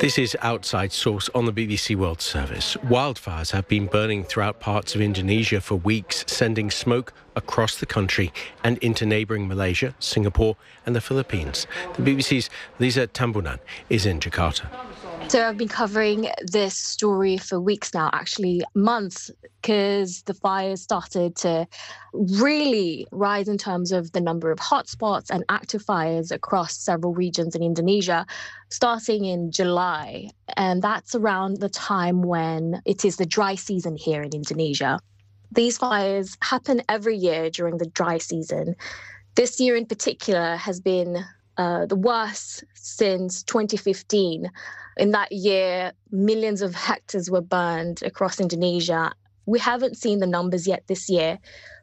This is Outside Source on the BBC World Service. Wildfires have been burning throughout parts of Indonesia for weeks, sending smoke across the country and into neighbouring Malaysia, Singapore and the Philippines. The BBC's Lisa Tambunan is in Jakarta. So I've been covering this story for weeks now, actually months, because the fires started to really rise in terms of the number of hotspots and active fires across several regions in Indonesia, starting in July. And that's around the time when it is the dry season here in Indonesia. These fires happen every year during the dry season. This year in particular has been the worst since 2015. In that year, millions of hectares were burned across Indonesia. We haven't seen the numbers yet this year,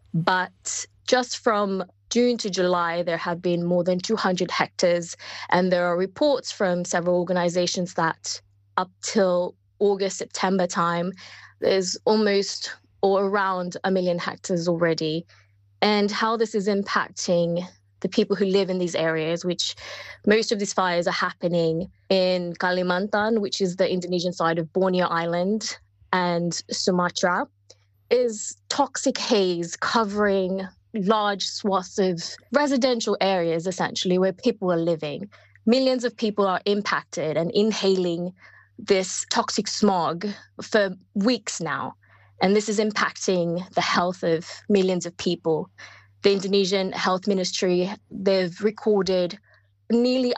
but just from June to July, there have been more than 200 hectares. And there are reports from several organizations that up till August, September time, there's almost or around 1 million hectares already. And how this is impacting the people who live in these areas, which most of these fires are happening in Kalimantan, which is the Indonesian side of Borneo Island, and Sumatra, is toxic haze covering large swaths of residential areas, essentially, where people are living. Millions of people are impacted and inhaling this toxic smog for weeks now. And this is impacting the health of millions of people. The Indonesian Health Ministry, they've recorded nearly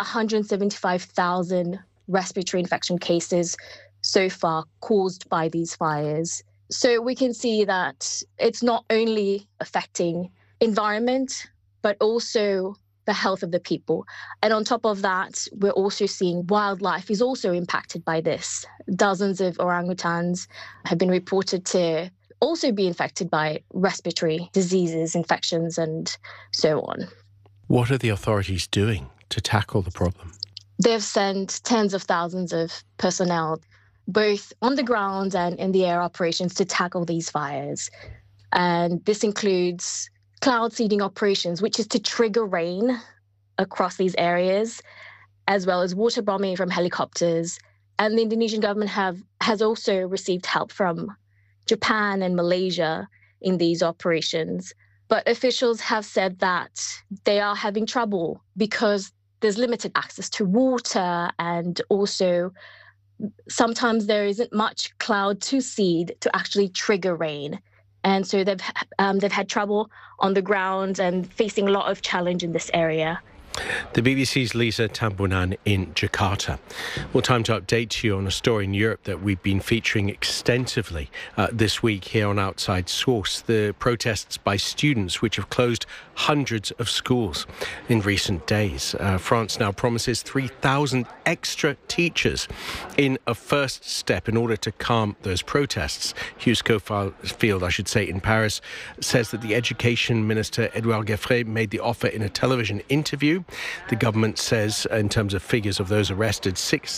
175,000 respiratory infection cases so far caused by these fires. So we can see that it's not only affecting environment, but also the health of the people. And on top of that, we're also seeing wildlife is also impacted by this. Dozens of orangutans have been reported to also be infected by respiratory diseases, infections, and so on. What are the authorities doing to tackle the problem? They've sent tens of thousands of personnel, both on the ground and in the air operations, to tackle these fires. And this includes cloud seeding operations, which is to trigger rain across these areas, as well as water bombing from helicopters. And the Indonesian government has also received help from Japan and Malaysia in these operations. But officials have said that they are having trouble because there's limited access to water, and also sometimes there isn't much cloud to seed to actually trigger rain. And so they've had trouble on the ground and facing a lot of challenge in this area. The BBC's Lisa Tambunan in Jakarta. Well, time to update you on a story in Europe that we've been featuring extensively this week here on Outside Source. The protests by students which have closed hundreds of schools in recent days. France now promises 3,000 extra teachers in a first step in order to calm those protests. Hugh Schofield, in Paris, says that the Education Minister Edouard Geoffrey made the offer in a television interview. The government says, in terms of figures of those arrested,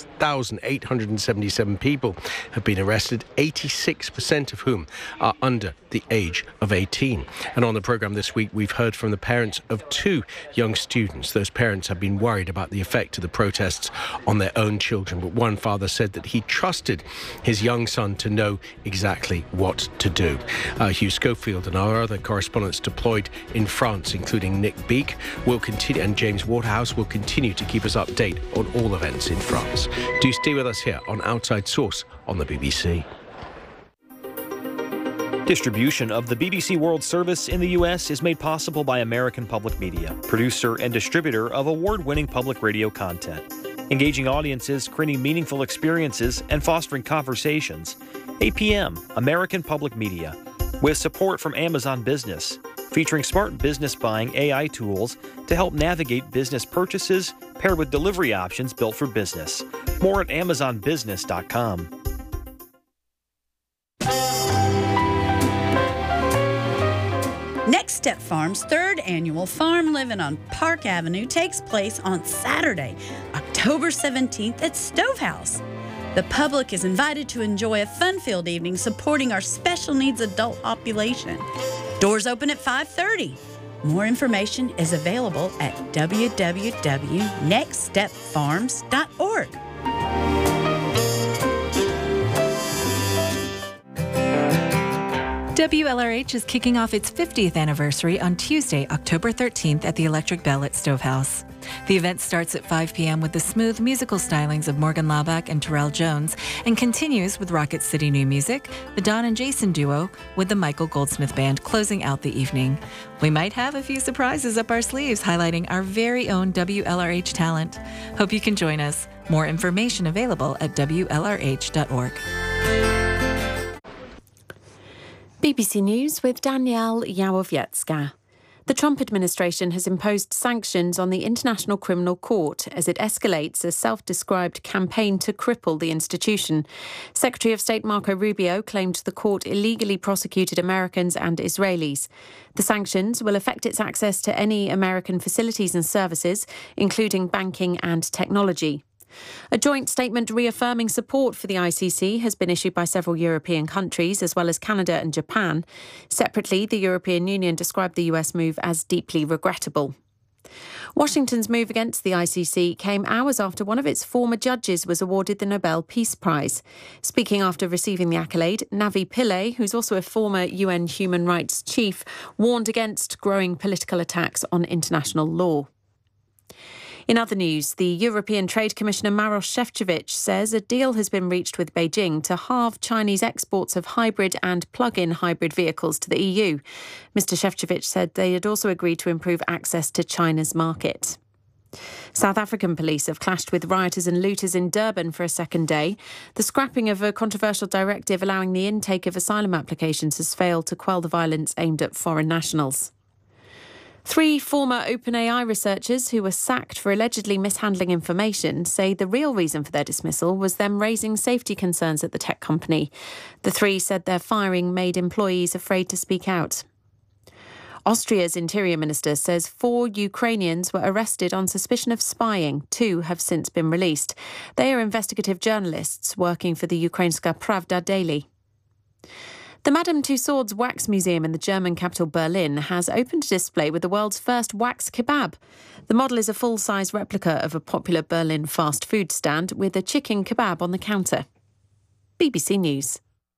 6,877 people have been arrested, 86% of whom are under the age of 18. And on the programme this week, we've heard from the parents of 2 young students. Those parents have been worried about the effect of the protests on their own children. But one father said that he trusted his young son to know exactly what to do. Hugh Schofield and our other correspondents deployed in France, including Nick Beak, will continue, and James Waterhouse will continue to keep us updated on all events in France. Do stay with us here on Outside Source on the BBC. Distribution of the BBC World Service in the U.S. is made possible by American Public Media, producer and distributor of award-winning public radio content. Engaging audiences, creating meaningful experiences, and fostering conversations. APM, American Public Media, with support from Amazon Business, featuring smart business buying AI tools to help navigate business purchases, paired with delivery options built for business. More at AmazonBusiness.com. Next Step Farm's 3rd annual Farm Living on Park Avenue takes place on Saturday, October 17th at Stovehouse. The public is invited to enjoy a fun-filled evening supporting our special needs adult population. Doors open at 5:30. More information is available at www.nextstepfarms.org. WLRH is kicking off its 50th anniversary on Tuesday, October 13th at the Electric Bell at Stovehouse. The event starts at 5 p.m. with the smooth musical stylings of Morgan Laubach and Terrell Jones and continues with Rocket City New Music, the Don and Jason duo, with the Michael Goldsmith Band closing out the evening. We might have a few surprises up our sleeves highlighting our very own WLRH talent. Hope you can join us. More information available at WLRH.org. BBC News with Danielle Yawowiecka. The Trump administration has imposed sanctions on the International Criminal Court as it escalates a self-described campaign to cripple the institution. Secretary of State Marco Rubio claimed the court illegally prosecuted Americans and Israelis. The sanctions will affect its access to any American facilities and services, including banking and technology. A joint statement reaffirming support for the ICC has been issued by several European countries, as well as Canada and Japan. Separately, the European Union described the US move as deeply regrettable. Washington's move against the ICC came hours after one of its former judges was awarded the Nobel Peace Prize. Speaking after receiving the accolade, Navi Pillay, who's also a former UN human rights chief, warned against growing political attacks on international law. In other news, the European Trade Commissioner Maroš Šefčovič says a deal has been reached with Beijing to halve Chinese exports of hybrid and plug-in hybrid vehicles to the EU. Mr. Šefčovič said they had also agreed to improve access to China's market. South African police have clashed with rioters and looters in Durban for a second day. The scrapping of a controversial directive allowing the intake of asylum applications has failed to quell the violence aimed at foreign nationals. 3 former OpenAI researchers who were sacked for allegedly mishandling information say the real reason for their dismissal was them raising safety concerns at the tech company. The 3 said their firing made employees afraid to speak out. Austria's interior minister says 4 Ukrainians were arrested on suspicion of spying. 2 have since been released. They are investigative journalists working for the Ukrainska Pravda daily. The Madame Tussauds Wax Museum in the German capital Berlin has opened a display with the world's first wax kebab. The model is a full-size replica of a popular Berlin fast food stand with a chicken kebab on the counter. BBC News.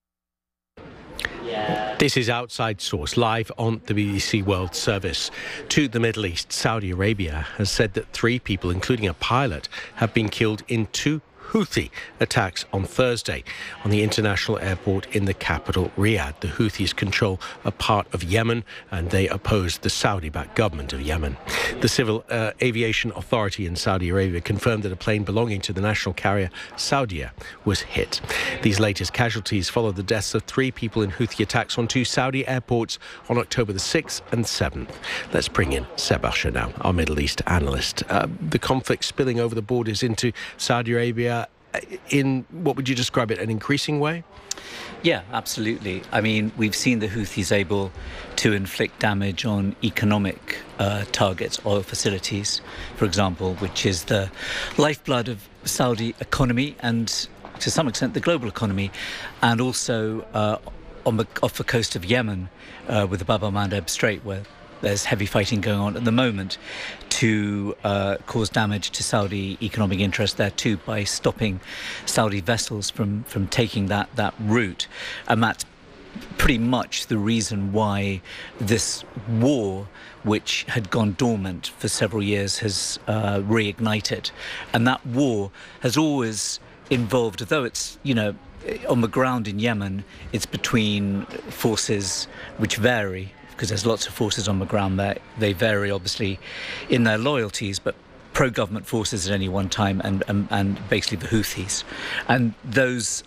This is Outside Source, live on the BBC World Service. To the Middle East, Saudi Arabia has said that 3 people, including a pilot, have been killed in 2 Houthi attacks on Thursday on the international airport in the capital, Riyadh. The Houthis control a part of Yemen and they oppose the Saudi-backed government of Yemen. The Civil Aviation Authority in Saudi Arabia confirmed that a plane belonging to the national carrier Saudia was hit. These latest casualties follow the deaths of 3 people in Houthi attacks on 2 Saudi airports on October the 6th and 7th. Let's bring in Seb Usher now, our Middle East analyst. The conflict spilling over the borders into Saudi Arabia in, what would you describe it, an increasing way? Yeah, absolutely. I mean, we've seen the Houthis able to inflict damage on economic targets, oil facilities, for example, which is the lifeblood of Saudi economy and to some extent the global economy, and also off the coast of Yemen with the Bab el-Mandeb Strait, where there's heavy fighting going on at the moment, to cause damage to Saudi economic interest there too by stopping Saudi vessels from taking that route. And that's pretty much the reason why this war, which had gone dormant for several years, has reignited. And that war has always involved, although it's, on the ground in Yemen, it's between forces which vary, because there's lots of forces on the ground there. They vary, obviously, in their loyalties, but pro-government forces at any one time and basically the Houthis. And those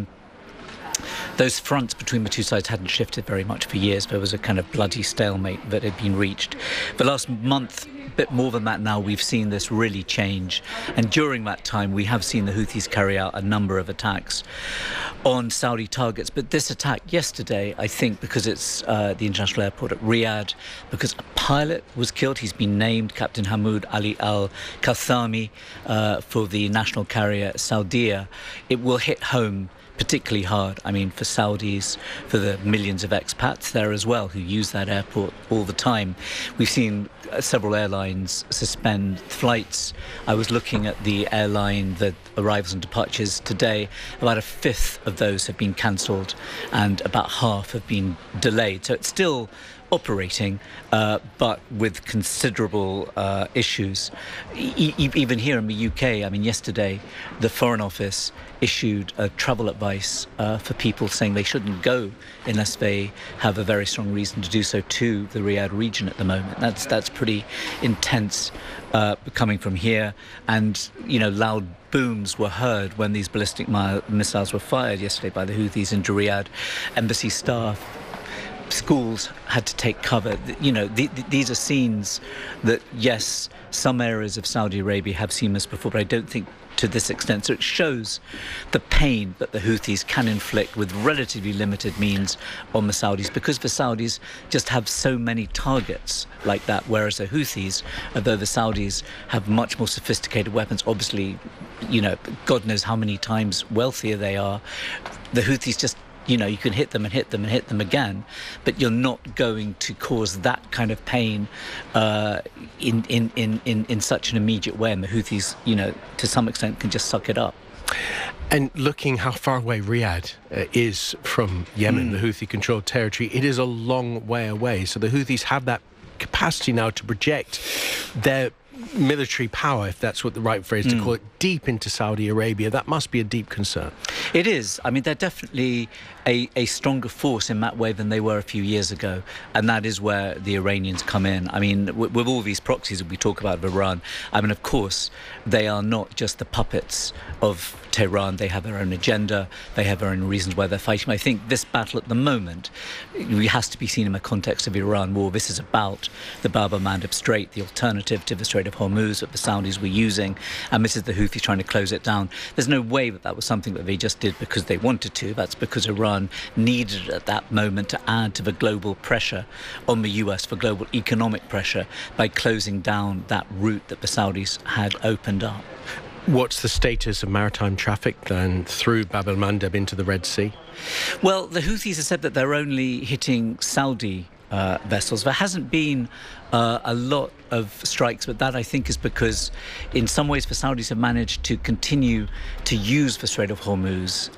fronts between the 2 sides hadn't shifted very much for years. There was a kind of bloody stalemate that had been reached. The last month, a bit more than that now, we've seen this really change. And during that time, we have seen the Houthis carry out a number of attacks on Saudi targets. But this attack yesterday, I think, because it's the international airport at Riyadh, because a pilot was killed. He's been named Captain Hamoud Ali Al-Kathami for the national carrier Saudia. It will hit home particularly hard, I mean, for Saudis, for the millions of expats there as well who use that airport all the time. We've seen several airlines suspend flights. I was looking at the airline, the arrivals and departures today. About a fifth of those have been cancelled and about half have been delayed. So it's still operating, but with considerable issues. Even here in the UK, I mean, yesterday, the Foreign Office issued a travel advice for people saying they shouldn't go unless they have a very strong reason to do so to the Riyadh region at the moment. That's pretty intense coming from here. And, you know, loud booms were heard when these ballistic missiles were fired yesterday by the Houthis into Riyadh. Embassy staff, schools had to take cover. You know, these are scenes that, yes, some areas of Saudi Arabia have seen this before, but I don't think to this extent. So it shows the pain that the Houthis can inflict with relatively limited means on the Saudis, because the Saudis just have so many targets like that, whereas the Houthis, although the Saudis have much more sophisticated weapons, obviously, you know, God knows how many times wealthier they are, the Houthis just, you know, you can hit them and hit them and hit them again, but you're not going to cause that kind of pain in such an immediate way. And the Houthis, you know, to some extent can just suck it up. And looking how far away Riyadh is from Yemen, the Houthi-controlled territory, it is a long way away. So the Houthis have that capacity now to project their military power, if that's what the right phrase to call it, deep into Saudi Arabia. That must be a deep concern. It is. I mean, they're definitely a stronger force in that way than they were a few years ago, and that is where the Iranians come in. I mean, with all these proxies that we talk about of Iran, I mean, of course, they are not just the puppets of Tehran. They have their own agenda. They have their own reasons why they're fighting. I think this battle at the moment has to be seen in the context of the Iran war. This is about the Bab el-Mandeb Strait, the alternative to the Strait of Hormuz that the Saudis were using, and this is the Houthis trying to close it down. There's no way that was something that they just did because they wanted to. That's because Iran needed at that moment to add to the global pressure on the US, for global economic pressure, by closing down that route that the Saudis had opened up. What's the status of maritime traffic then through Bab el-Mandeb into the Red Sea? Well, the Houthis have said that they're only hitting Saudi vessels. There hasn't been a lot of strikes, but that I think is because in some ways the Saudis have managed to continue to use the Strait of Hormuz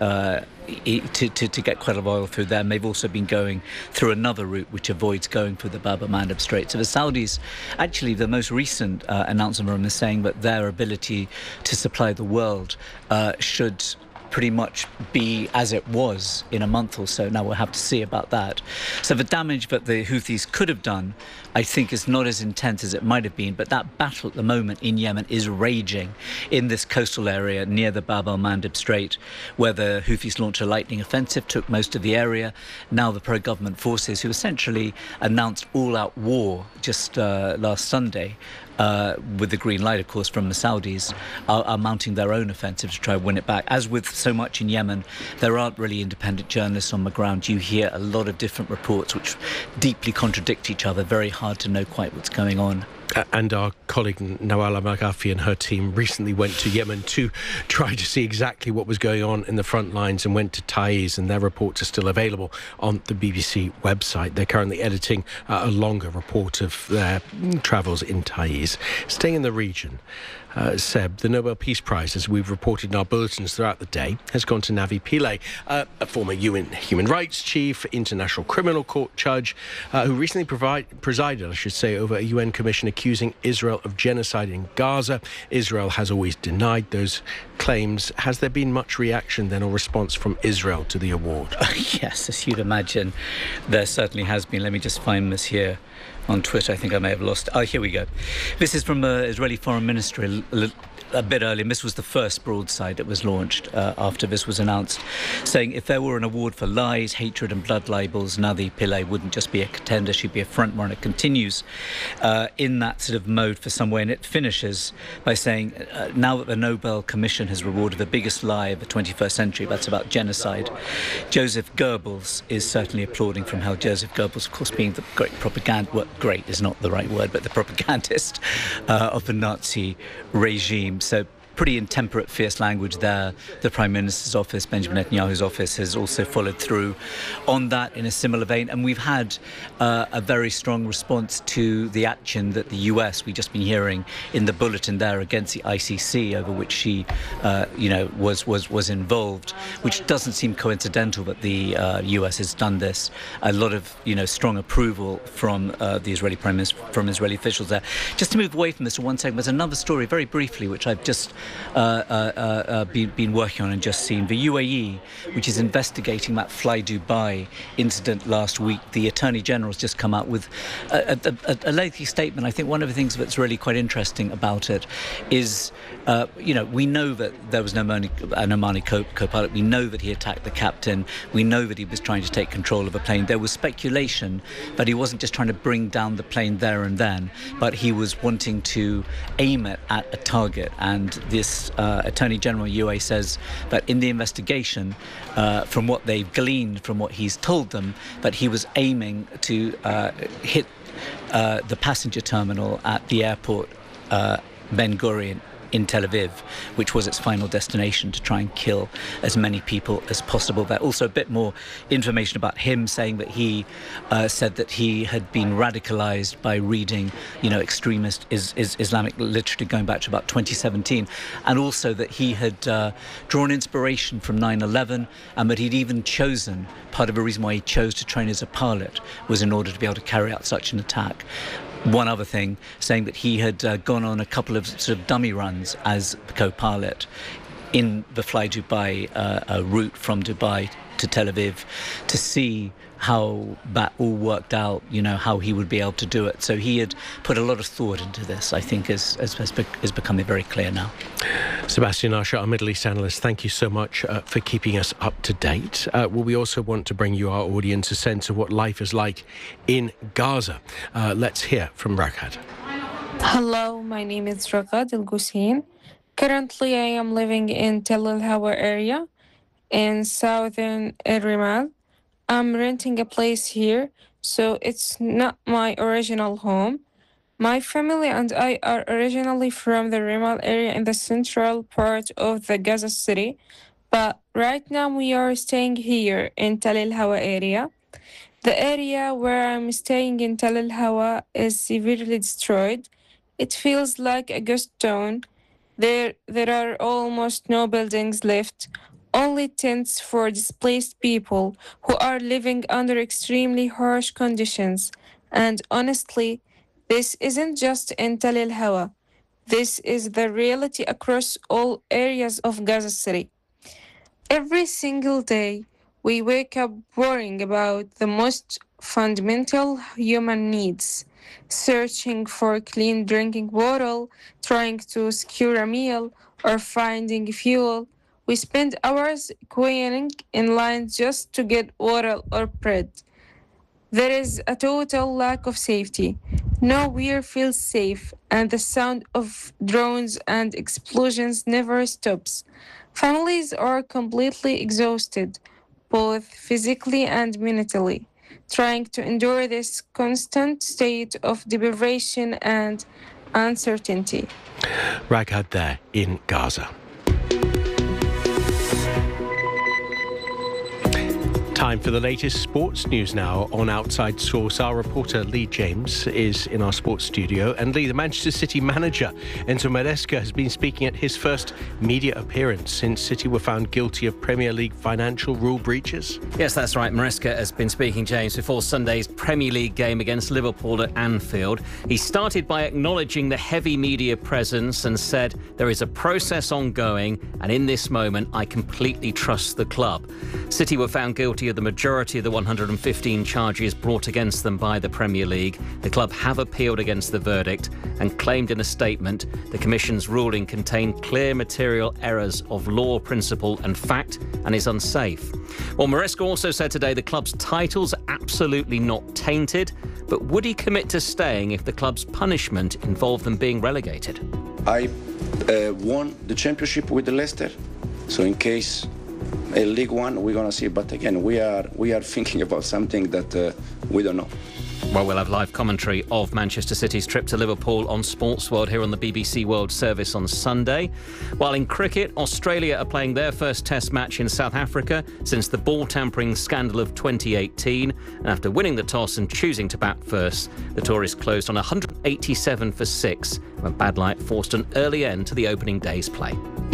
to get quite a lot of oil through there. And they've also been going through another route which avoids going through the Bab el-Mandeb Strait. So the Saudis, actually the most recent announcement from them is saying that their ability to supply the world should pretty much be as it was in a month or so. Now we'll have to see about that. So the damage that the Houthis could have done, I think, is not as intense as it might have been, but that battle at the moment in Yemen is raging in this coastal area near the Bab el-Mandeb Strait, where the Houthis launched a lightning offensive, took most of the area. Now the pro-government forces, who essentially announced all-out war just last Sunday, with the green light, of course, from the Saudis, are mounting their own offensive to try and win it back. As with so much in Yemen, there aren't really independent journalists on the ground. You hear a lot of different reports which deeply contradict each other. Very hard to know quite what's going on. And our colleague Nawal Al-Maghafi and her team recently went to Yemen to try to see exactly what was going on in the front lines, and went to Taiz, and their reports are still available on the BBC website. They're currently editing a longer report of their travels in Taiz. Staying in the region, Seb, the Nobel Peace Prize, as we've reported in our bulletins throughout the day, has gone to Navi Pillay, a former UN human rights chief, International Criminal Court judge, who recently presided, I should say, over a UN commission accusing Israel of genocide in Gaza. Israel has always denied those claims. Has there been much reaction then, or response from Israel to the award? Yes, as you'd imagine, there certainly has been. Let me just find this here on Twitter. I think I may have lost. Oh, here we go. This is from the Israeli Foreign Ministry a bit earlier, and this was the first broadside that was launched after this was announced, saying if there were an award for lies, hatred and blood libels, Navi Pillay wouldn't just be a contender, she'd be a front runner. It continues in that sort of mode for some way, and it finishes by saying now that the Nobel Commission has rewarded the biggest lie of the 21st century, that's about genocide, Joseph Goebbels is certainly applauding from hell. Joseph Goebbels, of course, being the great propaganda, well, great is not the right word, but the propagandist of the Nazi regime. So pretty intemperate, fierce language there. The Prime Minister's office, Benjamin Netanyahu's office, has also followed through on that in a similar vein. And we've had a very strong response to the action that the US, we've just been hearing in the bulletin there, against the ICC, over which she, was involved, which doesn't seem coincidental that the US has done this. A lot of, strong approval from the Israeli Prime Minister, from Israeli officials there. Just to move away from this for 1 second, there's another story, very briefly, which I've just been working on and just seen. The UAE, which is investigating that Fly Dubai incident last week, the Attorney General has just come out with a lengthy statement. I think one of the things that's really quite interesting about it is, we know that there was an Omani co-pilot. We know that he attacked the captain. We know that he was trying to take control of a plane. There was speculation that he wasn't just trying to bring down the plane there and then, but he was wanting to aim it at a target. And this Attorney General UAE says that in the investigation, from what they've gleaned, from what he's told them, that he was aiming to hit the passenger terminal at the airport Ben Gurion in Tel Aviv, which was its final destination, to try and kill as many people as possible. There also a bit more information about him, saying that he said that he had been radicalized by reading, extremist Islamic literature going back to about 2017, and also that he had drawn inspiration from 9/11, and that he'd even chosen, part of the reason why he chose to train as a pilot was in order to be able to carry out such an attack. One other thing, saying that he had gone on a couple of sort of dummy runs as co-pilot in the Fly Dubai route from Dubai to Tel Aviv to see how that all worked out, how he would be able to do it. So he had put a lot of thought into this, I think, is becoming very clear now. Sebastian Arsha, our Middle East analyst, thank you so much for keeping us up to date. We also want to bring you, our audience, a sense of what life is like in Gaza. Let's hear from Raghad. Hello, my name is Raghad El-Gussein. Currently, I am living in Tel El-Hawa area in southern Rimal. I'm renting a place here, so it's not my original home. My family and I are originally from the Rimal area in the central part of the Gaza city, but right now we are staying here in Tel El-Hawa area. The area where I'm staying in Tel El-Hawa is severely destroyed. It feels like a ghost town. There are almost no buildings left. Only tents for displaced people who are living under extremely harsh conditions. And honestly, this isn't just in Tel El-Hawa. This is the reality across all areas of Gaza City. Every single day, we wake up worrying about the most fundamental human needs, searching for clean drinking water, trying to secure a meal, or finding fuel. We spend hours queuing in line just to get water or bread. There is a total lack of safety. Nowhere feels safe, and the sound of drones and explosions never stops. Families are completely exhausted, both physically and mentally, trying to endure this constant state of deprivation and uncertainty. Raghad there in Gaza. Time for the latest sports news now on Outside Source. Our reporter Lee James is in our sports studio. And Lee, the Manchester City manager, Enzo Maresca, has been speaking at his first media appearance since City were found guilty of Premier League financial rule breaches. Yes, that's right. Maresca has been speaking, James, before Sunday's Premier League game against Liverpool at Anfield. He started by acknowledging the heavy media presence and said, "There is a process ongoing, and in this moment, I completely trust the club." City were found guilty of the majority of the 115 charges brought against them by the Premier League. The club have appealed against the verdict and claimed in a statement the Commission's ruling contained clear material errors of law, principle and fact and is unsafe. Well, Maresca also said today the club's titles are absolutely not tainted, but would he commit to staying if the club's punishment involved them being relegated? I won the championship with the Leicester, so in case League One, we're going to see. But again, we are thinking about something that we don't know. Well, we'll have live commentary of Manchester City's trip to Liverpool on Sports World here on the BBC World Service on Sunday. While in cricket, Australia are playing their first Test match in South Africa since the ball tampering scandal of 2018. And after winning the toss and choosing to bat first, the Tories closed on 187 for 6 when bad light forced an early end to the opening day's play.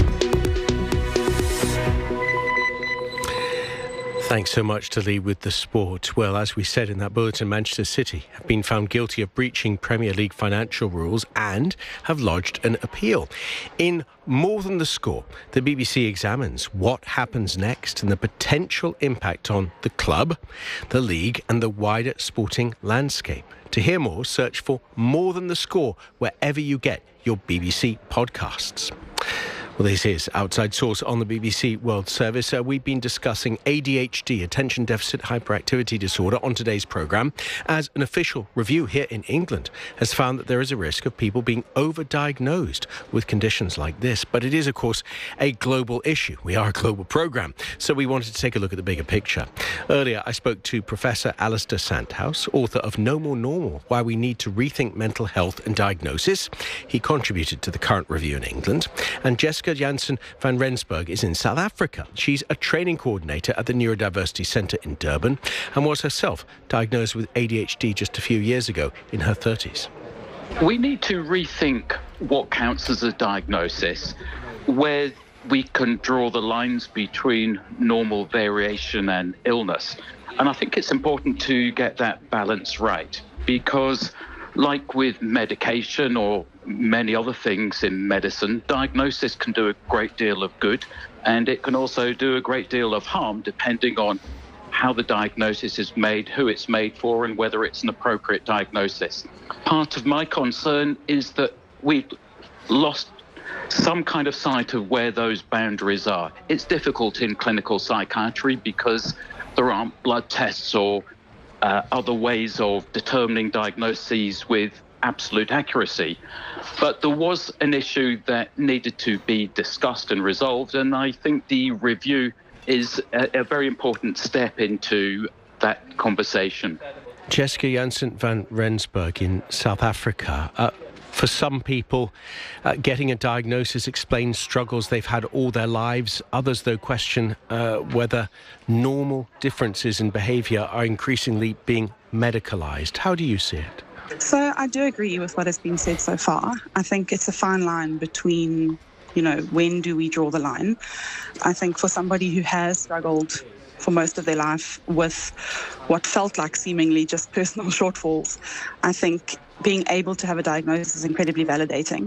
Thanks so much to Lee with the sport. Well, as we said in that bulletin, Manchester City have been found guilty of breaching Premier League financial rules and have lodged an appeal. In More Than the Score, the BBC examines what happens next and the potential impact on the club, the league and the wider sporting landscape. To hear more, search for More Than the Score wherever you get your BBC podcasts. Well, this is Outside Source on the BBC World Service. We've been discussing ADHD, Attention Deficit Hyperactivity Disorder, on today's programme, as an official review here in England has found that there is a risk of people being overdiagnosed with conditions like this. But it is, of course, a global issue. We are a global programme, so we wanted to take a look at the bigger picture. Earlier, I spoke to Professor Alistair Sandhouse, author of No More Normal, Why We Need to Rethink Mental Health and Diagnosis. He contributed to the current review in England. And Jessica Jansen van Rensburg is in South Africa. She's a training coordinator at the Neurodiversity Centre in Durban and was herself diagnosed with ADHD just a few years ago in her 30s. We need to rethink what counts as a diagnosis, where we can draw the lines between normal variation and illness. And I think it's important to get that balance right, because like with medication or many other things in medicine, diagnosis can do a great deal of good, and it can also do a great deal of harm depending on how the diagnosis is made, who it's made for, and whether it's an appropriate diagnosis. Part of my concern is that we've lost some kind of sight of where those boundaries are. It's difficult in clinical psychiatry because there aren't blood tests or other ways of determining diagnoses with absolute accuracy. But there was an issue that needed to be discussed and resolved, and I think the review is a very important step into that conversation. Jessica Jansen van Rensburg in South Africa. For some people, getting a diagnosis explains struggles they've had all their lives. Others, though, question whether normal differences in behaviour are increasingly being medicalised. How do you see it? So I do agree with what has been said so far. I think it's a fine line between, when do we draw the line? I think for somebody who has struggled for most of their life with what felt like seemingly just personal shortfalls, I think being able to have a diagnosis is incredibly validating,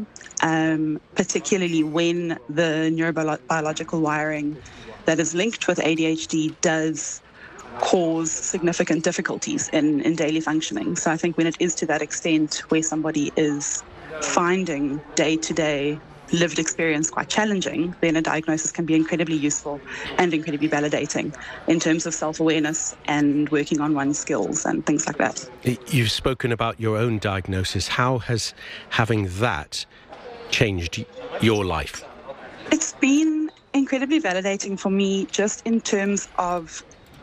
particularly when the neurobiological wiring that is linked with ADHD does cause significant difficulties in daily functioning. So I think when it is to that extent where somebody is finding day-to-day lived experience quite challenging, then a diagnosis can be incredibly useful and incredibly validating in terms of self-awareness and working on one's skills and things like that. You've spoken about your own diagnosis. How has having that changed your life? It's been incredibly validating for me, just in terms of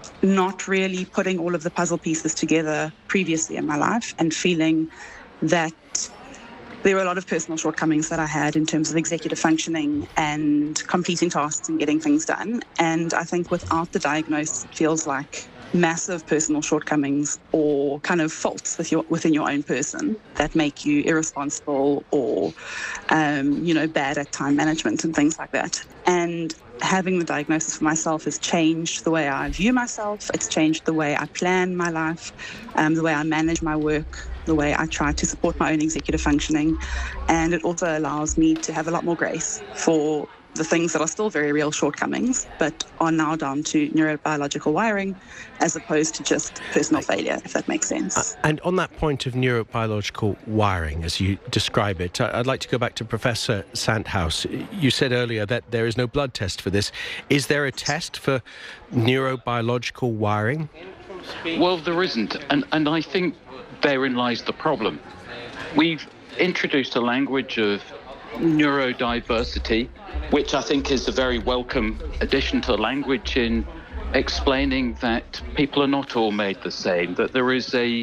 not really putting all of the puzzle pieces together previously in my life and feeling that there were a lot of personal shortcomings that I had in terms of executive functioning and completing tasks and getting things done. And I think without the diagnosis, it feels like massive personal shortcomings or kind of faults within your own person that make you irresponsible or, bad at time management and things like that. And having the diagnosis for myself has changed the way I view myself. It's changed the way I plan my life, the way I manage my work, the way I try to support my own executive functioning. And it also allows me to have a lot more grace for the things that are still very real shortcomings, but are now down to neurobiological wiring as opposed to just personal failure, if that makes sense. And on that point of neurobiological wiring, as you describe it, I'd like to go back to Professor Sandhouse. You said earlier that there is no blood test for this. Is there a test for neurobiological wiring? Well, there isn't, and I think therein lies the problem. We've introduced a language of neurodiversity, which I think is a very welcome addition to the language in explaining that people are not all made the same, that there is a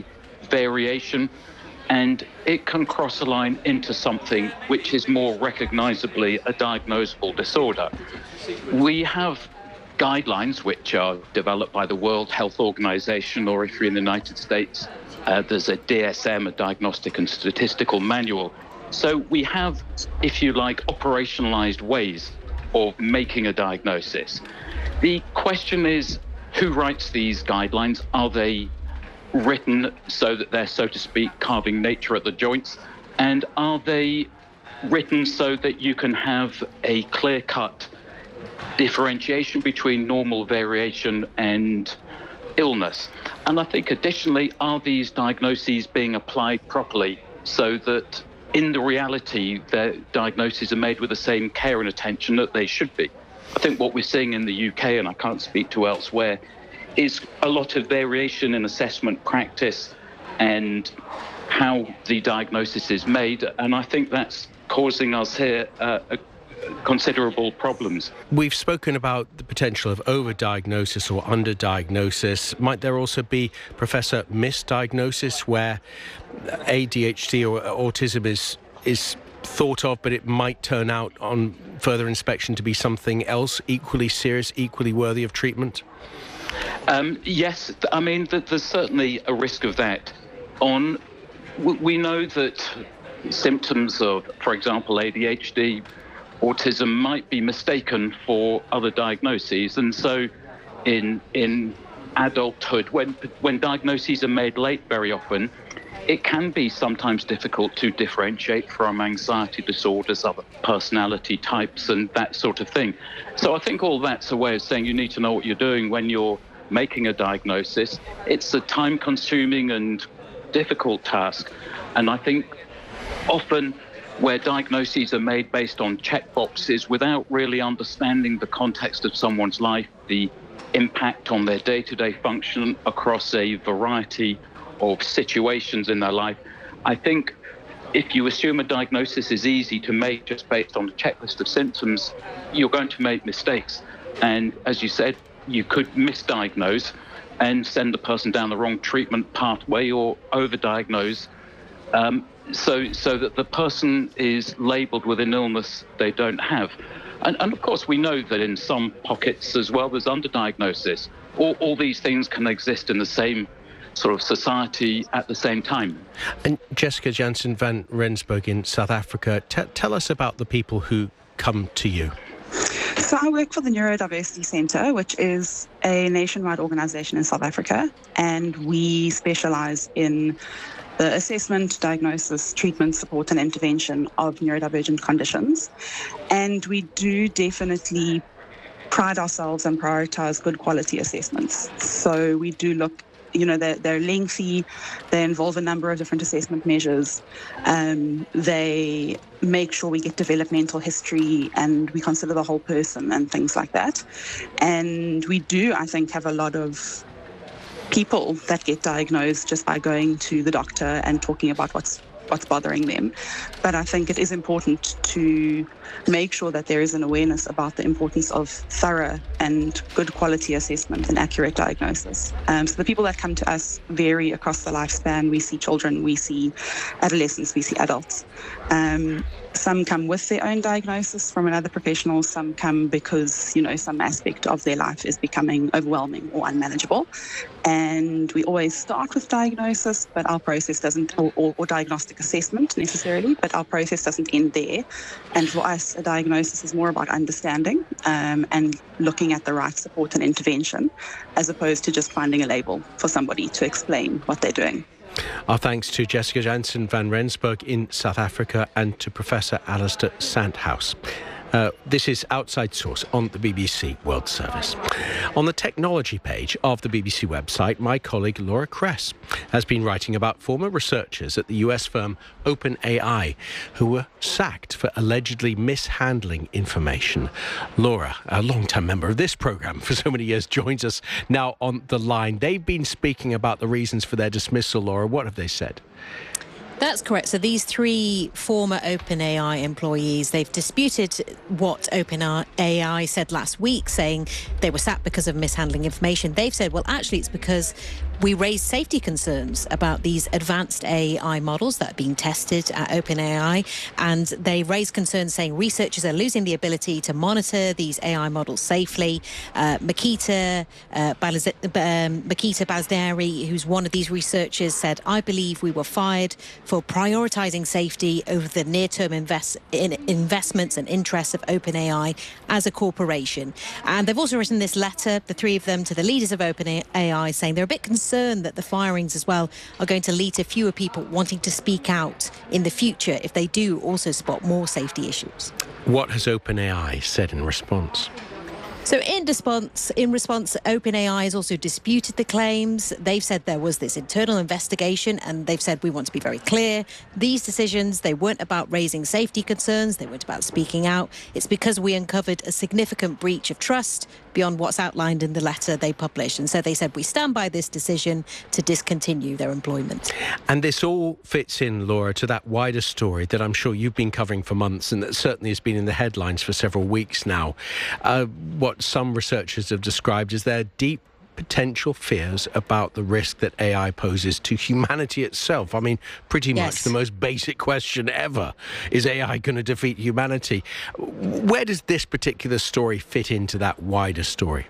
variation, and it can cross a line into something which is more recognizably a diagnosable disorder. We have guidelines which are developed by the World Health Organization, or if you're in the United States, there's a DSM, a Diagnostic and Statistical Manual. So we have, if you like, operationalized ways of making a diagnosis. The question is, who writes these guidelines? Are they written so that they're, so to speak, carving nature at the joints? And are they written so that you can have a clear-cut differentiation between normal variation and illness? And I think additionally, are these diagnoses being applied properly so that in the reality, the diagnoses are made with the same care and attention that they should be? I think what we're seeing in the UK, and I can't speak to elsewhere, is a lot of variation in assessment practice and how the diagnosis is made. And I think that's causing us here considerable problems. We've spoken about the potential of overdiagnosis or underdiagnosis. Might there also be, Professor, misdiagnosis where ADHD or autism is thought of, but it might turn out on further inspection to be something else equally serious, equally worthy of treatment? Yes, I mean, there's certainly a risk of that. We know that symptoms of, for example, ADHD, autism might be mistaken for other diagnoses, and so in adulthood, when diagnoses are made late, very often, it can be sometimes difficult to differentiate from anxiety disorders, other personality types, and that sort of thing. So I think all that's a way of saying you need to know what you're doing when you're making a diagnosis. It's a time-consuming and difficult task, and I think often where diagnoses are made based on checkboxes without really understanding the context of someone's life, the impact on their day-to-day function across a variety of situations in their life. I think if you assume a diagnosis is easy to make just based on a checklist of symptoms, you're going to make mistakes. And as you said, you could misdiagnose and send the person down the wrong treatment pathway or overdiagnose, so that the person is labelled with an illness they don't have. And of course, we know that in some pockets as well, there's underdiagnosis. All these things can exist in the same sort of society at the same time. And Jessica Jansen van Rensburg in South Africa, tell us about the people who come to you. So I work for the Neurodiversity Centre, which is a nationwide organisation in South Africa, and we specialise in the assessment, diagnosis, treatment, support and intervention of neurodivergent conditions. And we do definitely pride ourselves and prioritise good quality assessments. So we do look, they're lengthy, they involve a number of different assessment measures. They make sure we get developmental history and we consider the whole person and things like that. And we do, I think, have a lot of people that get diagnosed just by going to the doctor and talking about what's bothering them. But I think it is important to make sure that there is an awareness about the importance of thorough and good quality assessment and accurate diagnosis. So the people that come to us vary across the lifespan. We see children, we see adolescents, we see adults. Some come with their own diagnosis from another professional. Some come because, some aspect of their life is becoming overwhelming or unmanageable. And we always start with diagnosis, but our process doesn't, or diagnostic assessment necessarily, but our process doesn't end there. And for us, a diagnosis is more about understanding and looking at the right support and intervention, as opposed to just finding a label for somebody to explain what they're doing. Our thanks to Jessica Jansen van Rensburg in South Africa and to Professor Alistair Sandhouse. This is Outside Source on the BBC World Service. On the technology page of the BBC website, my colleague Laura Kress has been writing about former researchers at the US firm OpenAI who were sacked for allegedly mishandling information. Laura, a long-time member of this programme for so many years, joins us now on the line. They've been speaking about the reasons for their dismissal. Laura, what have they said? That's correct. So these 3 former OpenAI employees, they've disputed what OpenAI said last week, saying they were sacked because of mishandling information. They've said, well, actually, it's because we raised safety concerns about these advanced AI models that are being tested at OpenAI, and they raised concerns saying researchers are losing the ability to monitor these AI models safely. Makita Bazdari, who's one of these researchers, said, I believe we were fired for prioritizing safety over the near-term investments and interests of OpenAI as a corporation. And they've also written this letter, the 3 of them, to the leaders of OpenAI, saying they're a bit concerned that the firings as well are going to lead to fewer people wanting to speak out in the future if they do also spot more safety issues. What has OpenAI said in response? So in response, OpenAI has also disputed the claims. They've said there was this internal investigation, and they've said we want to be very clear. These decisions, they weren't about raising safety concerns. They weren't about speaking out. It's because we uncovered a significant breach of trust beyond what's outlined in the letter they published. And so they said we stand by this decision to discontinue their employment. And this all fits in, Laura, to that wider story that I'm sure you've been covering for months and that certainly has been in the headlines for several weeks now. What some researchers have described as their deep potential fears about the risk that AI poses to humanity itself. I mean, pretty much the most basic question ever. Is AI going to defeat humanity? Where does this particular story fit into that wider story?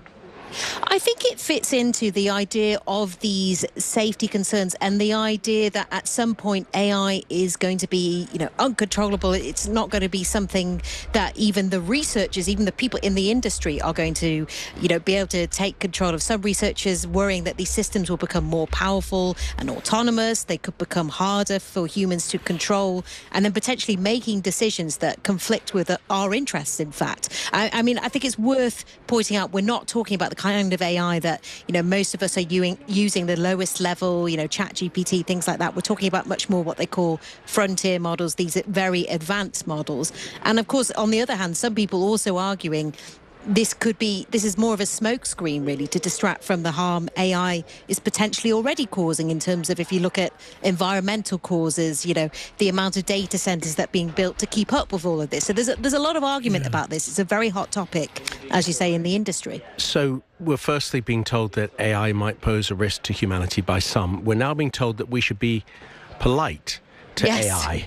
I think it fits into the idea of these safety concerns and the idea that at some point AI is going to be, uncontrollable. It's not going to be something that even the researchers, even the people in the industry are going to, be able to take control of. Some researchers worrying that these systems will become more powerful and autonomous. They could become harder for humans to control, and then potentially making decisions that conflict with our interests, in fact. I think it's worth pointing out we're not talking about the kind of AI that, most of us are using the lowest level, ChatGPT, things like that. We're talking about much more what they call frontier models, these very advanced models. And of course, on the other hand, some people also arguing this is more of a smokescreen, really, to distract from the harm AI is potentially already causing in terms of, if you look at environmental causes, the amount of data centers that are being built to keep up with all of this. So there's a lot of argument about this. It's a very hot topic, as you say, in the industry. So we're firstly being told that AI might pose a risk to humanity by some. We're now being told that we should be polite to AI.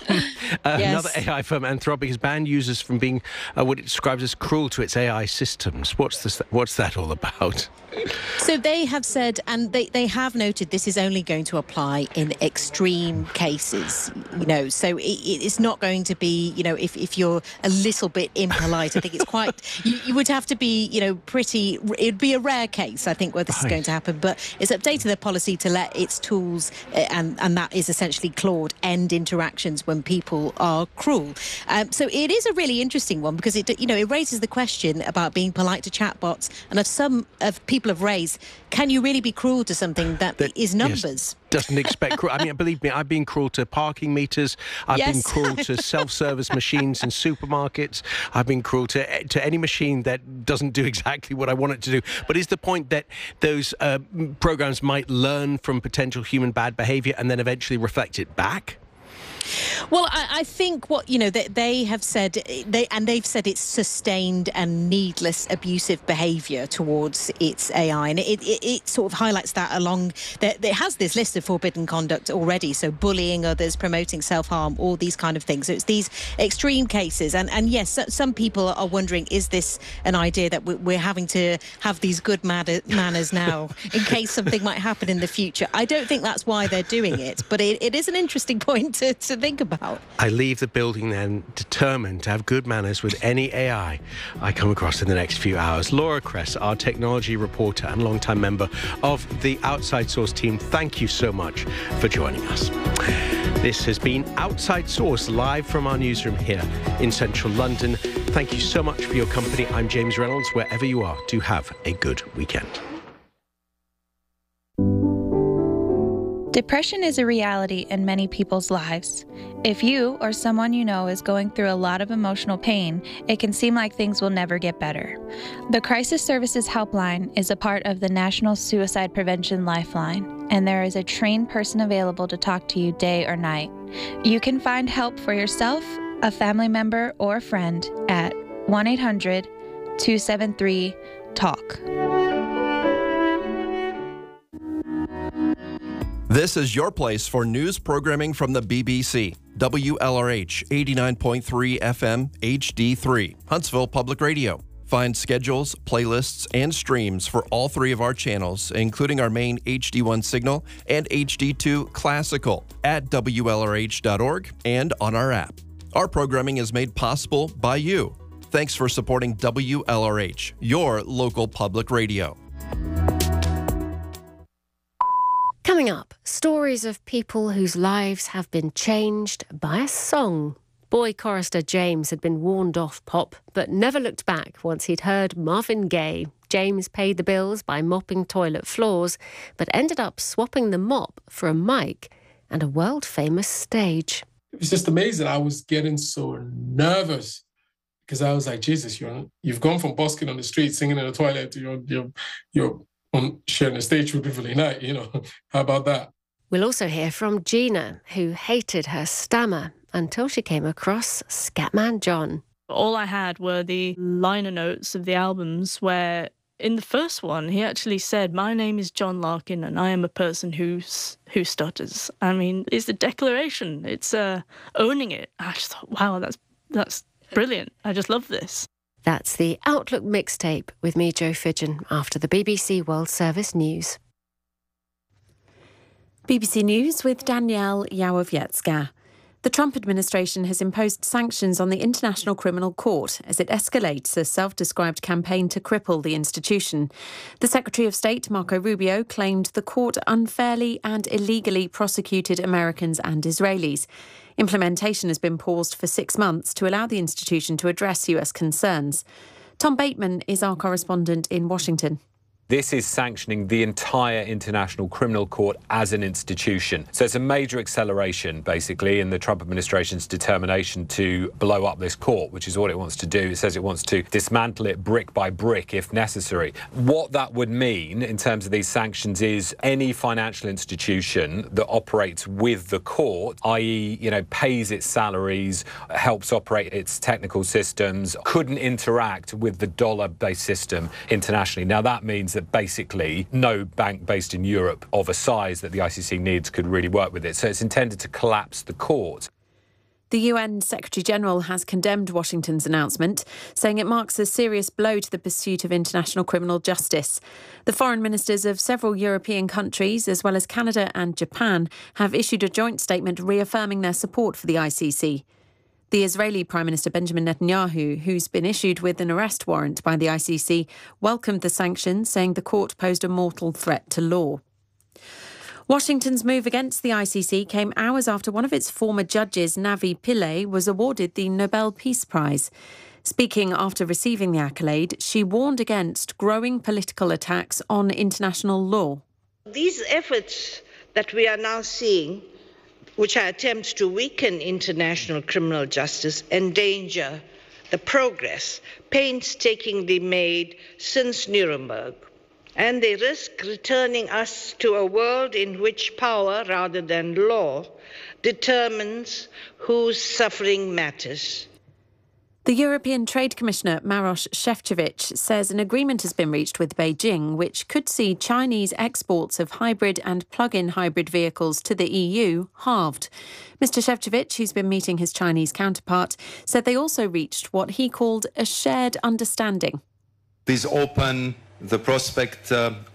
Another AI firm, Anthropic, has banned users from being what it describes as cruel to its AI systems. What's that all about? So they have said, and they have noted, this is only going to apply in extreme cases, so it's not going to be, if you're a little bit impolite. I think it's quite, you would have to be, it'd be a rare case, I think, where this is going to happen. But it's updated their policy to let its tools, and that is essentially Claude, end interactions when people are cruel. So it is a really interesting one because it raises the question about being polite to chatbots, and some people have raised, can you really be cruel to something that is numbers? Yes, doesn't expect cruel. I mean, believe me, I've been cruel to parking meters. I've been cruel to self-service machines in supermarkets. I've been cruel to any machine that doesn't do exactly what I want it to do. But is the point that those programs might learn from potential human bad behavior and then eventually reflect it back? Well, I think what, they have said, they've said it's sustained and needless abusive behaviour towards its AI. And it sort of highlights that along, it has this list of forbidden conduct already. So bullying others, promoting self-harm, all these kind of things. So it's these extreme cases. And yes, some people are wondering, is this an idea that we're having to have these good manners now in case something might happen in the future? I don't think that's why they're doing it. But it is an interesting point to think about. I leave the building then determined to have good manners with any AI I come across in the next few hours. Laura Kress, our technology reporter and longtime member of the Outside Source team, thank you so much for joining us. This has been Outside Source, live from our newsroom here in central London. Thank you so much for your company. I'm James Reynolds. Wherever you are, do have a good weekend. Depression is a reality in many people's lives. If you or someone you know is going through a lot of emotional pain, it can seem like things will never get better. The Crisis Services Helpline is a part of the National Suicide Prevention Lifeline, and there is a trained person available to talk to you day or night. You can find help for yourself, a family member, or a friend at 1-800-273-TALK. This is your place for news programming from the BBC. WLRH 89.3 FM HD3, Huntsville Public Radio. Find schedules, playlists, and streams for all three of our channels, including our main HD1 signal and HD2 classical at WLRH.org and on our app. Our programming is made possible by you. Thanks for supporting WLRH, your local public radio. Coming up, stories of people whose lives have been changed by a song. Boy chorister James had been warned off pop, but never looked back once he'd heard Marvin Gaye. James paid the bills by mopping toilet floors, but ended up swapping the mop for a mic and a world-famous stage. It was just amazing. I was getting so nervous because I was like, Jesus, you've gone from busking on the street, singing in the toilet, to you're on sharing a stage with Beverly Knight, How about that? We'll also hear from Gina, who hated her stammer until she came across Scatman John. All I had were the liner notes of the albums where in the first one, he actually said, "My name is John Larkin and I am a person who stutters." I mean, it's the declaration. It's owning it. I just thought, wow, that's brilliant. I just love this. That's the Outlook mixtape with me, Jo Fidgen, after the BBC World Service News. BBC News with Danielle Yawowiecka. The Trump administration has imposed sanctions on the International Criminal Court as it escalates a self-described campaign to cripple the institution. The Secretary of State, Marco Rubio, claimed the court unfairly and illegally prosecuted Americans and Israelis. Implementation has been paused for 6 months to allow the institution to address US concerns. Tom Bateman is our correspondent in Washington. This is sanctioning the entire International Criminal Court as an institution. So it's a major acceleration, basically, in the Trump administration's determination to blow up this court, which is what it wants to do. It says it wants to dismantle it brick by brick if necessary. What that would mean in terms of these sanctions is any financial institution that operates with the court, i.e., pays its salaries, helps operate its technical systems, couldn't interact with the dollar-based system internationally. Now, that means that basically no bank based in Europe of a size that the ICC needs could really work with it. So it's intended to collapse the court. The UN Secretary-General has condemned Washington's announcement, saying it marks a serious blow to the pursuit of international criminal justice. The foreign ministers of several European countries, as well as Canada and Japan, have issued a joint statement reaffirming their support for the ICC. The Israeli Prime Minister Benjamin Netanyahu, who's been issued with an arrest warrant by the ICC, welcomed the sanctions, saying the court posed a mortal threat to law. Washington's move against the ICC came hours after one of its former judges, Navi Pillay, was awarded the Nobel Peace Prize. Speaking after receiving the accolade, she warned against growing political attacks on international law. These efforts that we are now seeing, which are attempts to weaken international criminal justice, endanger the progress painstakingly made since Nuremberg. And they risk returning us to a world in which power, rather than law, determines whose suffering matters. The European Trade Commissioner Maroš Šefčovič says an agreement has been reached with Beijing, which could see Chinese exports of hybrid and plug-in hybrid vehicles to the EU halved. Mr. Šefčovič, who's been meeting his Chinese counterpart, said they also reached what he called a shared understanding. These open the prospect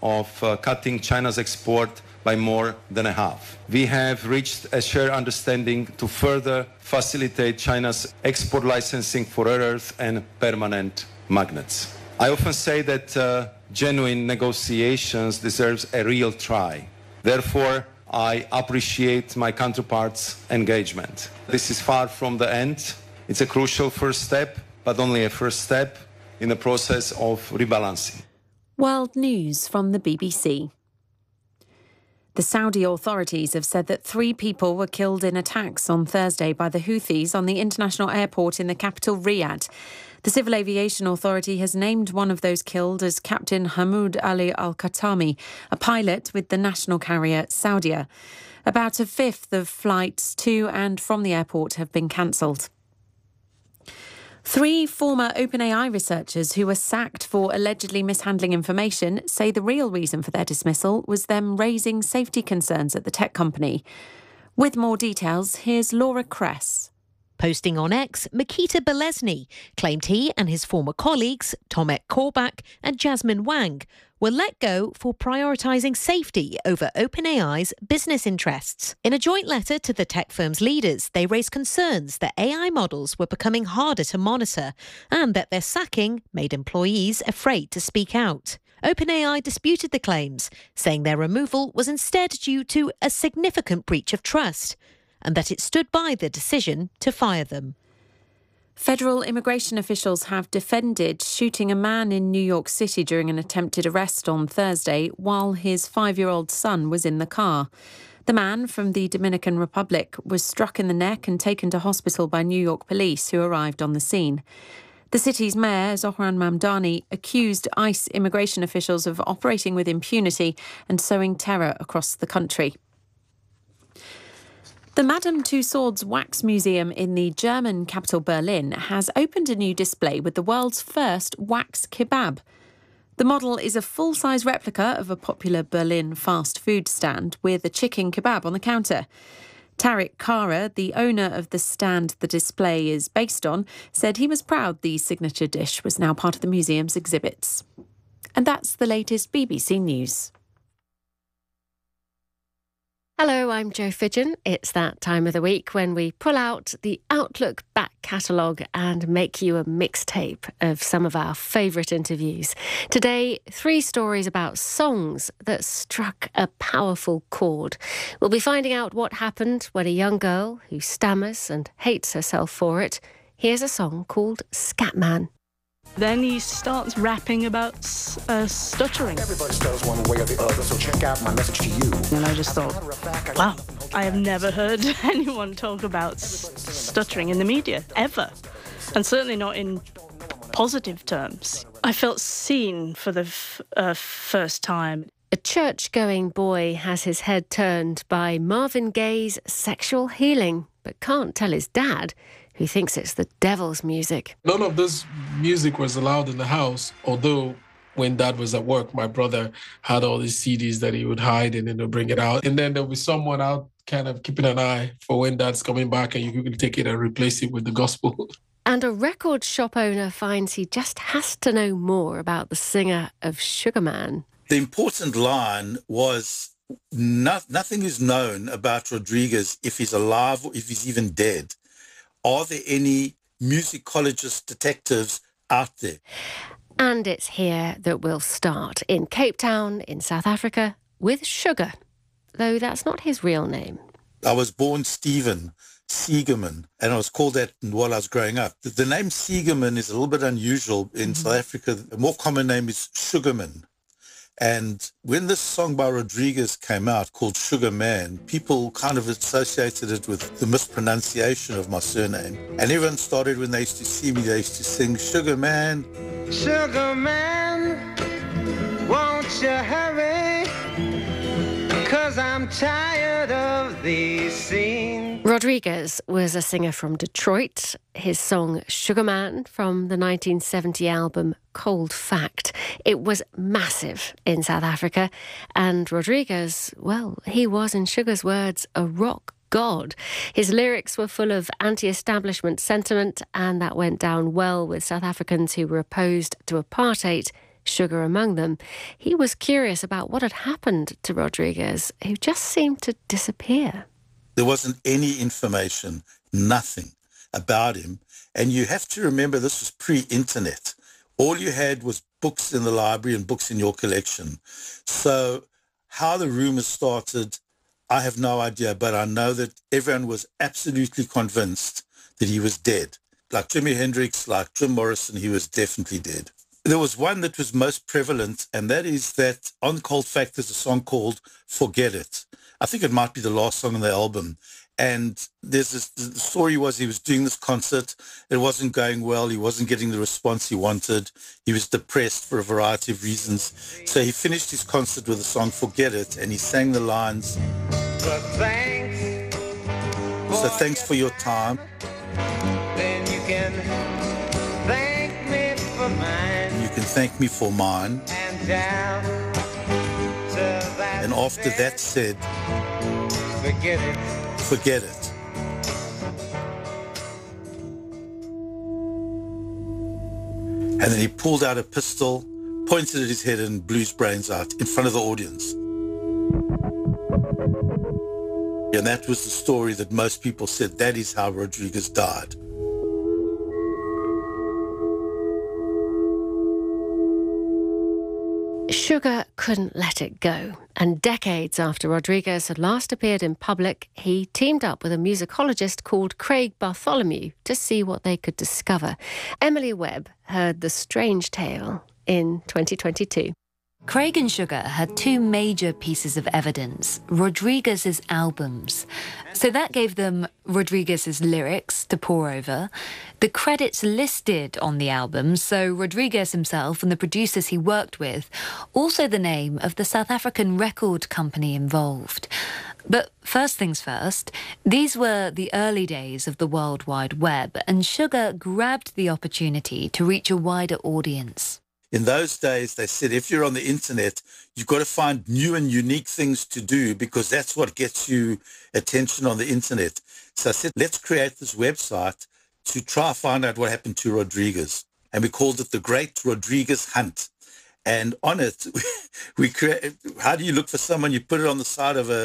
of cutting China's export by more than a half. We have reached a shared understanding to further facilitate China's export licensing for rare earth and permanent magnets. I often say that genuine negotiations deserves a real try. Therefore, I appreciate my counterparts' engagement. This is far from the end. It's a crucial first step, but only a first step in the process of rebalancing. World News from the BBC. The Saudi authorities have said that 3 people were killed in attacks on Thursday by the Houthis on the international airport in the capital, Riyadh. The Civil Aviation Authority has named one of those killed as Captain Hamoud Ali Al-Khatami, a pilot with the national carrier Saudia. About a fifth of flights to and from the airport have been cancelled. 3 former OpenAI researchers who were sacked for allegedly mishandling information say the real reason for their dismissal was them raising safety concerns at the tech company. With more details, here's Laura Kress. Posting on X, Mikita Belesny claimed he and his former colleagues, Tomek Korbach and Jasmine Wang, were let go for prioritising safety over OpenAI's business interests. In a joint letter to the tech firm's leaders, they raised concerns that AI models were becoming harder to monitor and that their sacking made employees afraid to speak out. OpenAI disputed the claims, saying their removal was instead due to a significant breach of trust, and that it stood by the decision to fire them. Federal immigration officials have defended shooting a man in New York City during an attempted arrest on Thursday while his 5-year-old son was in the car. The man from the Dominican Republic was struck in the neck and taken to hospital by New York police, who arrived on the scene. The city's mayor, Zohran Mamdani, accused ICE immigration officials of operating with impunity and sowing terror across the country. The Madame Tussauds Wax Museum in the German capital Berlin has opened a new display with the world's first wax kebab. The model is a full-size replica of a popular Berlin fast food stand with a chicken kebab on the counter. Tarek Kara, the owner of the stand the display is based on, said he was proud the signature dish was now part of the museum's exhibits. And that's the latest BBC News. Hello, I'm Jo Fidgen. It's that time of the week when we pull out the Outlook back catalogue and make you a mixtape of some of our favourite interviews. Today, 3 stories about songs that struck a powerful chord. We'll be finding out what happened when a young girl who stammers and hates herself for it hears a song called Scatman. Then he starts rapping about stuttering. Everybody stutters one way or the other, so check out my message to you. And I just thought, wow, I have never heard anyone talk about stuttering in the media, ever. And certainly not in positive terms. I felt seen for the first time. A church-going boy has his head turned by Marvin Gaye's Sexual Healing, but can't tell his dad, who thinks it's the devil's music. None of this music was allowed in the house, although when Dad was at work, my brother had all these CDs that he would hide and then he'll bring it out. And then there'll be someone out kind of keeping an eye for when Dad's coming back and you can take it and replace it with the gospel. And a record shop owner finds he just has to know more about the singer of Sugar Man. The important line was nothing is known about Rodriguez, if he's alive or if he's even dead. Are there any musicologist detectives out there? And it's here that we'll start, in Cape Town, in South Africa, with Sugar, though that's not his real name. I was born Stephen Siegerman, and I was called that while I was growing up. The name Siegerman is a little bit unusual in South Africa. A more common name is Sugarman. And when this song by Rodriguez came out called Sugar Man, people kind of associated it with the mispronunciation of my surname. And everyone started, when they used to see me, they used to sing, Sugar Man. Sugar Man, won't you hurry? 'Cause I'm tired of these scenes. Rodriguez was a singer from Detroit. His song Sugar Man from the 1970 album Cold Fact. It was massive in South Africa. And Rodriguez, well, he was, in Sugar's words, a rock god. His lyrics were full of anti-establishment sentiment, and that went down well with South Africans who were opposed to apartheid, Sugar among them. He was curious about what had happened to Rodriguez, who just seemed to disappear. There wasn't any information, nothing about him. And you have to remember, this was pre-internet. All you had was books in the library and books in your collection. So how the rumors started, I have no idea, but I know that everyone was absolutely convinced that he was dead. Like Jimi Hendrix, like Jim Morrison, he was definitely dead. There was one that was most prevalent, and that is that on Cold Fact there's a song called Forget It. I think it might be the last song on the album. And the story was he was doing this concert. It wasn't going well. He wasn't getting the response he wanted. He was depressed for a variety of reasons. So he finished his concert with the song Forget It, and he sang the lines. So thanks for your time. Then you can thank me for mine. You can thank me for mine. And after that said, forget it. Forget it. And then he pulled out a pistol, pointed at his head and blew his brains out in front of the audience. And that was the story that most people said that is how Rodriguez died. Sugar couldn't let it go, and decades after Rodriguez had last appeared in public, he teamed up with a musicologist called Craig Bartholomew to see what they could discover. Emily Webb heard the strange tale in 2022. Craig and Sugar had two major pieces of evidence, Rodriguez's albums. So that gave them Rodriguez's lyrics to pore over, the credits listed on the albums, so Rodriguez himself and the producers he worked with, also the name of the South African record company involved. But first things first, these were the early days of the World Wide Web, and Sugar grabbed the opportunity to reach a wider audience. In those days, they said, if you're on the internet, you've got to find new and unique things to do because that's what gets you attention on the internet. So I said, let's create this website to try to find out what happened to Rodriguez. And we called it the Great Rodriguez Hunt. And on it, we create, how do you look for someone? You put it on the side of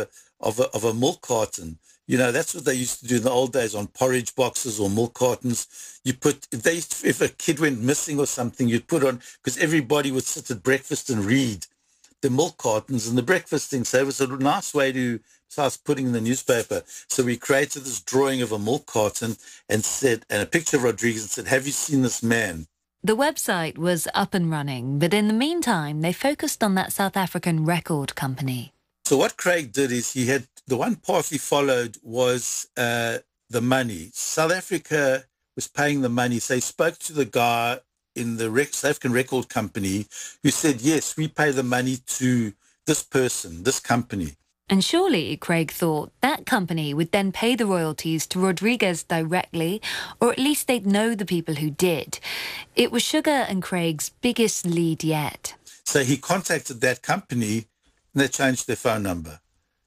a milk carton. You know, that's what they used to do in the old days on porridge boxes or milk cartons. You put, if a kid went missing or something, you'd put on, because everybody would sit at breakfast and read the milk cartons and the breakfast thing. So it was a nice way to start putting in the newspaper. So we created this drawing of a milk carton and a picture of Rodriguez and said, have you seen this man? The website was up and running, but in the meantime, they focused on that South African record company. So what Craig did is the one path he followed was the money. South Africa was paying the money. So he spoke to the guy in the South African record company who said, yes, we pay the money to this person, this company. And surely, Craig thought, that company would then pay the royalties to Rodriguez directly, or at least they'd know the people who did. It was Sugar and Craig's biggest lead yet. So he contacted that company and they changed their phone number.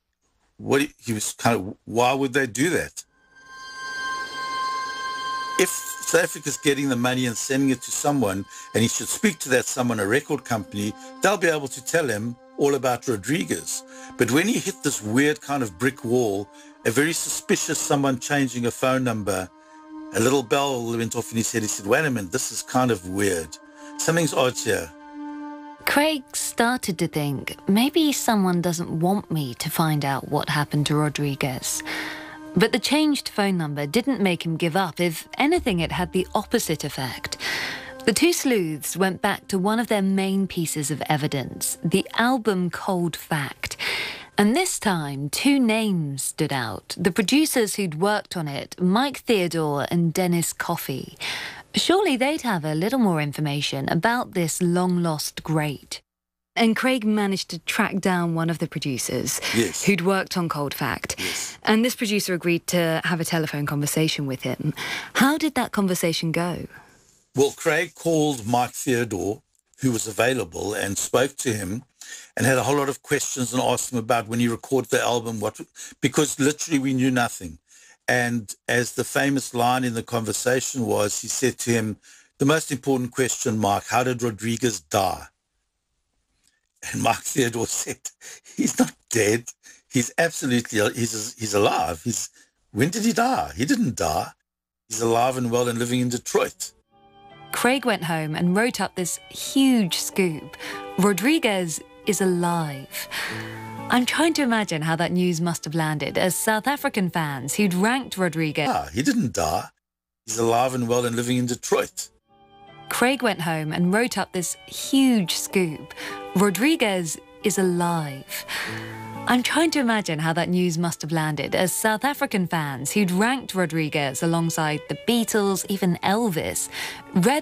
He was why would they do that? If South Africa's getting the money and sending it to someone, and he should speak to that someone, a record company, they'll be able to tell him all about Rodriguez. But when he hit this weird kind of brick wall, a very suspicious someone changing a phone number, a little bell went off in his head. He said, wait a minute, this is kind of weird. Something's odd here. Craig started to think, maybe someone doesn't want me to find out what happened to Rodriguez. But the changed phone number didn't make him give up. If anything, it had the opposite effect. The two sleuths went back to one of their main pieces of evidence, the album Cold Fact. And this time, two names stood out. The producers who'd worked on it, Mike Theodore and Dennis Coffey. Surely they'd have a little more information about this long-lost great. And Craig managed to track down one of the producers who'd worked on Cold Fact. Yes. And this producer agreed to have a telephone conversation with him. How did that conversation go? Well, Craig called Mike Theodore, who was available, and spoke to him and had a whole lot of questions and asked him about when he recorded the album, because literally we knew nothing. And as the famous line in the conversation was, he said to him, the most important question, Mike, how did Rodriguez die? And Mike Theodore said, he's not dead. He's absolutely, he's alive. When did he die? He didn't die. He's alive and well and living in Detroit. Craig went home and wrote up this huge scoop. Rodriguez is alive. I'm trying to imagine how that news must have landed as South African fans who'd ranked Rodriguez. He didn't die. He's alive and well and living in Detroit. Craig went home and wrote up this huge scoop. Rodriguez is alive. I'm trying to imagine how that news must have landed as South African fans who'd ranked Rodriguez alongside the Beatles, even Elvis, read